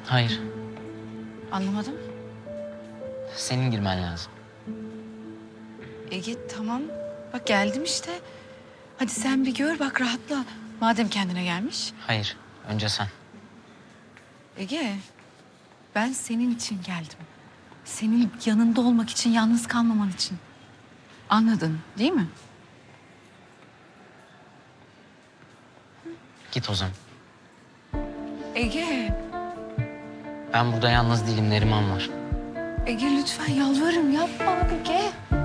Hayır, Anlamadım. senin girmen lazım. Ege tamam. Bak geldim işte. Hadi sen bir gör bak rahatla. Madem kendine gelmiş. Hayır, önce sen. Ege ben senin için geldim. Senin yanında olmak için, yalnız kalmaman için. Anladın değil mi? Git o zaman. Ege, Ben burada yalnız değilim, Neriman var. Ege lütfen yalvarırım yapma Ege.